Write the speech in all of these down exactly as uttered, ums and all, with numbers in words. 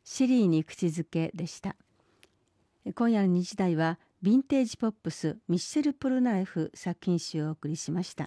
シリーに口づけでした。今夜のにじ台はヴィンテージポップスミッシェル・ポルナレフ作品集をお送りしました。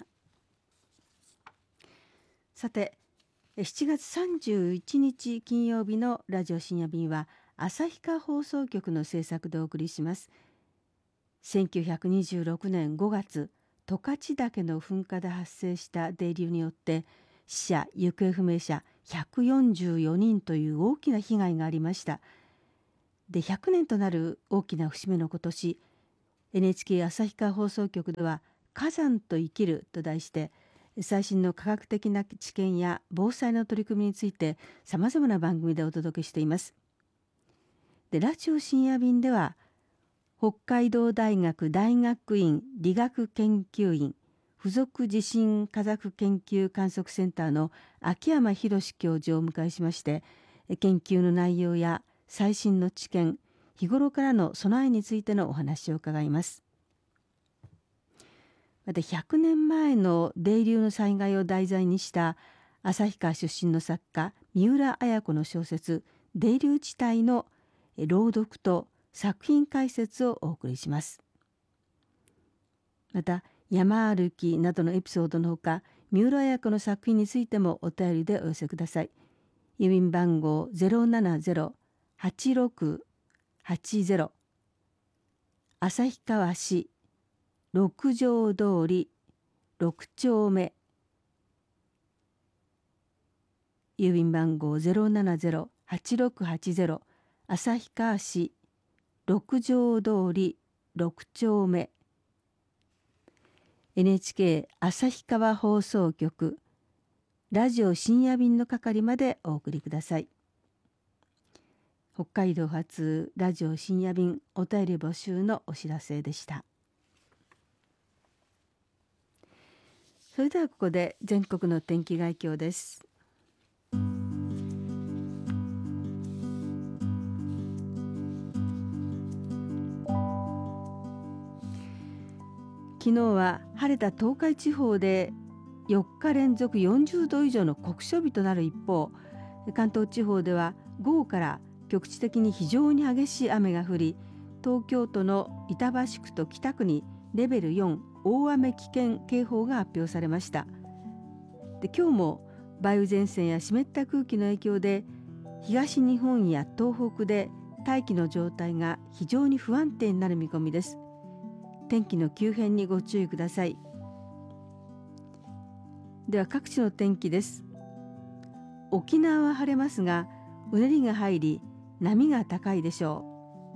さて、しちがつさんじゅういちにち金曜日のラジオ深夜便は旭川放送局の制作でお送りします。せんきゅうひゃくにじゅうろくねんごがつ、十勝岳の噴火で発生した泥流によって死者・行方不明者ひゃくよんじゅうよにんという大きな被害がありました。で、ひゃくねんとなる大きな節目の今年、エヌエイチケー 旭川放送局では火山と生きると題して最新の科学的な知見や防災の取り組みについてさまざまな番組でお届けしています。で、ラジオ深夜便では北海道大学大学院理学研究院附属地震科学研究観測センターの秋山博教授をお迎えしまして、研究の内容や最新の知見、日頃からの備えについてのお話を伺います。またひゃくねんまえの泥流の災害を題材にした旭川出身の作家三浦綾子の小説泥流地帯の朗読と作品解説をお送りします。また山歩きなどのエピソードのほか、三浦綾子の作品についてもお便りでお寄せください。郵便番号 ゼロななゼロ はちろくはちゼロ 旭川市六条通りろく丁目、郵便番号 ゼロななゼロ はちろくはちゼロ 旭川市六条通りろく丁目、 エヌエイチケー 旭川放送局ラジオ深夜便の係までお送りください。北海道発ラジオ深夜便お便り募集のお知らせでした。それではここで全国の天気概況です。昨日は晴れた東海地方でよっか連続よんじゅうど以上の酷暑日となる一方、関東地方では午後から局地的に非常に激しい雨が降り、東京都の板橋区と北区にレベルよん大雨危険警報が発表されました。で、今日も梅雨前線や湿った空気の影響で東日本や東北で大気の状態が非常に不安定になる見込みです。天気の急変にご注意ください。では各地の天気です。沖縄は晴れますがうねりが入り波が高いでしょ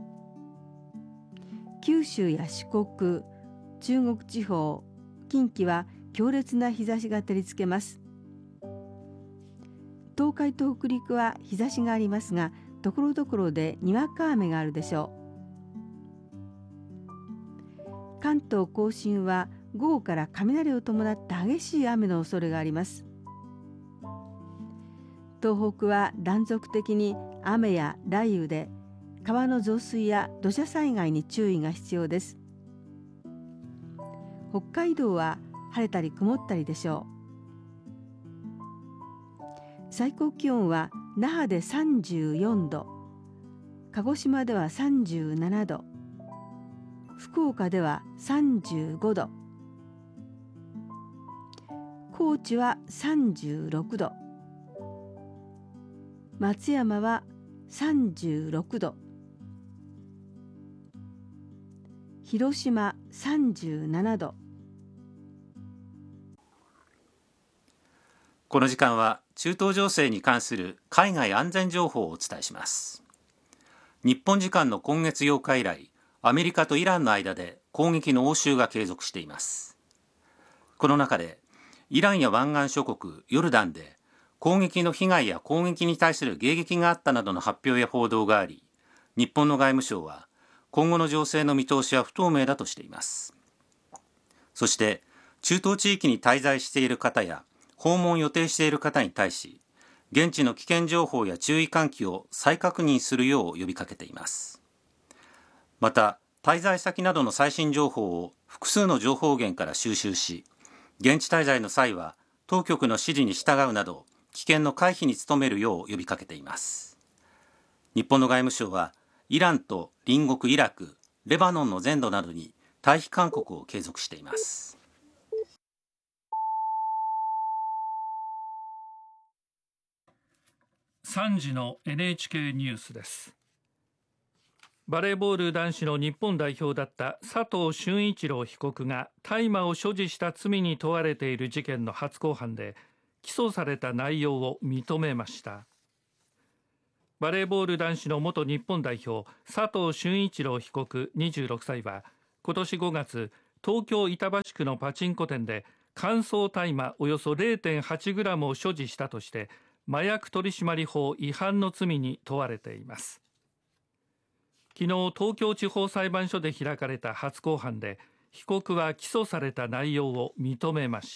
う。九州や四国、中国地方、近畿は強烈な日差しが照りつけます。東海と北陸は日差しがありますがところどころでにわか雨があるでしょう。関東甲信は午後から雷を伴った激しい雨の恐れがあります。東北は断続的に雨や雷雨で川の増水や土砂災害に注意が必要です。北海道は晴れたり曇ったりでしょう。最高気温は那覇でさんじゅうよんど、鹿児島ではさんじゅうななど、福岡ではさんじゅうごど、高知はさんじゅうろくど、松山はさんじゅうろくど、広島さんじゅうななど。 この時間は中東情勢に関する海外安全情報をお伝えします。日本時間の今月ようか以来、アメリカとイランの間で攻撃の応酬が継続しています。この中でイランや湾岸諸国ヨルダンで攻撃の被害や攻撃に対する迎撃があったなどの発表や報道があり、日本の外務省は今後の情勢の見通しは不透明だとしています。そして中東地域に滞在している方や訪問を予定している方に対し、現地の危険情報や注意喚起を再確認するよう呼びかけています。また、滞在先などの最新情報を複数の情報源から収集し、現地滞在の際は当局の指示に従うなど危険の回避に努めるよう呼びかけています。 日本の外務省はイランと隣国イラク、レバノンの全土などに退避勧告を継続しています。 さんじの エヌエイチケー ニュースです。バレーボール男子の日本代表だった佐藤俊一郎被告が大麻を所持した罪に問われている事件の初公判で起訴された内容を認めました。バレーボール男子の元日本代表佐藤俊一郎被告にじゅうろくさいは今年ごがつ、東京板橋区のパチンコ店で乾燥大麻およそ れいてんはちグラム を所持したとして麻薬取締法違反の罪に問われています。昨日、東京地方裁判所で開かれた初公判で被告は起訴された内容を認めました。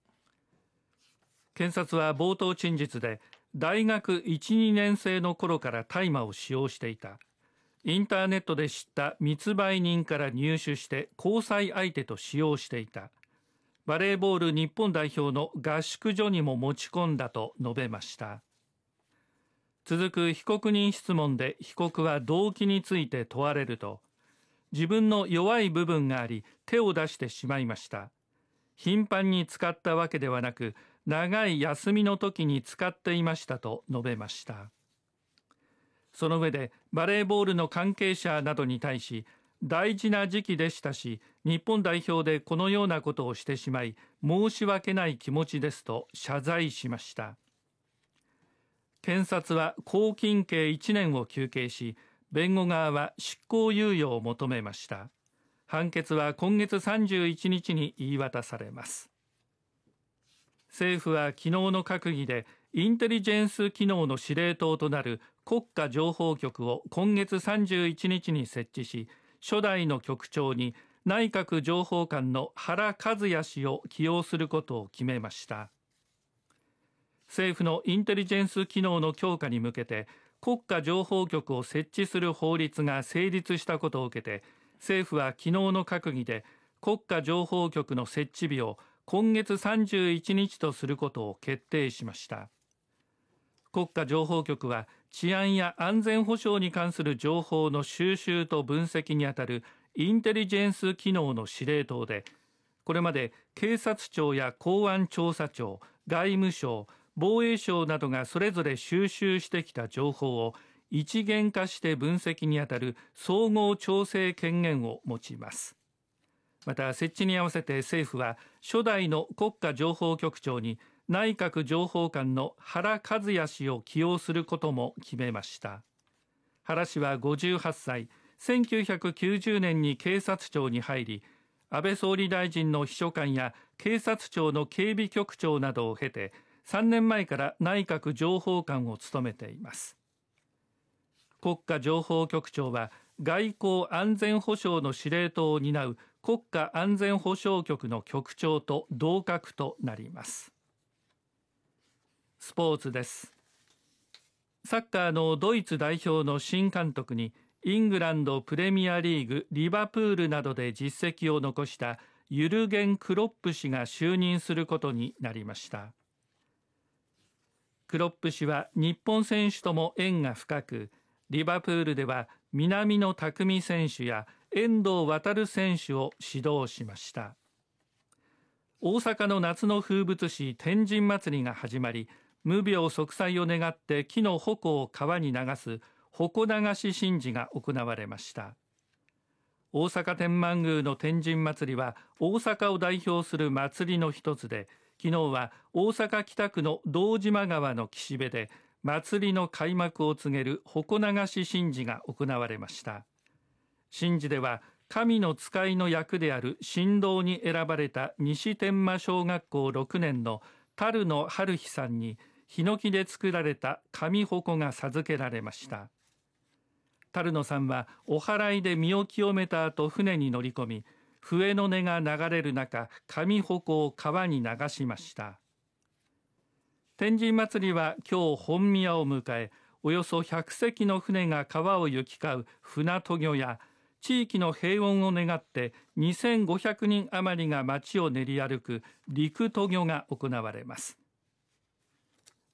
検察は冒頭陳述で大学いち、にねん生の頃から大麻を使用していた、インターネットで知った密売人から入手して交際相手と使用していた、バレーボール日本代表の合宿所にも持ち込んだと述べました。続く被告人質問で被告は動機について問われると、自分の弱い部分があり手を出してしまいました。頻繁に使ったわけではなく長い休みの時に使っていましたと述べました。その上でバレーボールの関係者などに対し、大事な時期でしたし日本代表でこのようなことをしてしまい申し訳ない気持ちですと謝罪しました。検察は拘禁刑いちねんを求刑し、弁護側は執行猶予を求めました。判決は今月さんじゅういちにちに言い渡されます。政府は昨日の閣議でインテリジェンス機能の司令塔となる国家情報局を今月さんじゅういちにちに設置し、初代の局長に内閣情報官の原和也氏を起用することを決めました。政府のインテリジェンス機能の強化に向けて国家情報局を設置する法律が成立したことを受けて、政府は昨日の閣議で国家情報局の設置日を今月さんじゅういちにちとすることを決定しました。国家情報局は治安や安全保障に関する情報の収集と分析にあたるインテリジェンス機能の司令塔で、これまで警察庁や公安調査庁、外務省、防衛省などがそれぞれ収集してきた情報を一元化して分析にあたる総合調整権限を持ちます。また設置に合わせて政府は初代の国家情報局長に内閣情報官の原和也氏を起用することも決めました。原氏はごじゅうはっさい、せんきゅうひゃくきゅうじゅうねんに警察庁に入り、安倍総理大臣の秘書官や警察庁の警備局長などを経てさんねんまえから内閣情報官を務めています。国家情報局長は外交安全保障の司令塔を担う国家安全保障局の局長と同格となります。スポーツです。サッカーのドイツ代表の新監督にイングランドプレミアリーグ、リバプールなどで実績を残したユルゲン・クロップ氏が就任することになりました。クロップ氏は日本選手とも縁が深く、リバプールでは南野拓実選手や遠藤航選手を指導しました。大阪の夏の風物詩天神祭りが始まり、無病息災を願って木の矛を川に流す矛流し神事が行われました。大阪天満宮の天神祭りは大阪を代表する祭りの一つで、昨日は大阪北区の道島川の岸辺で祭りの開幕を告げる矛流し神事が行われました。神事では神の使いの役である神童に選ばれた西天満小学校ろくねんの樽野春日さんにヒノキで作られた紙鉾が授けられました。樽野さんはお祓いで身を清めた後船に乗り込み、笛の音が流れる中、紙鉾を川に流しました。天神祭りは今日本宮を迎え、およそひゃくせきの船が川を行き交う船渡御や地域の平穏を願ってにせんごひゃくにん余りが街を練り歩く陸渡御が行われます。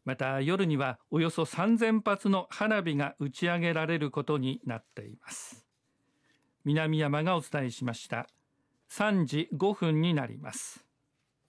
また夜にはおよそさんぜんぱつの花火が打ち上げられることになっています。南山がお伝えしました。さんじごふんになります。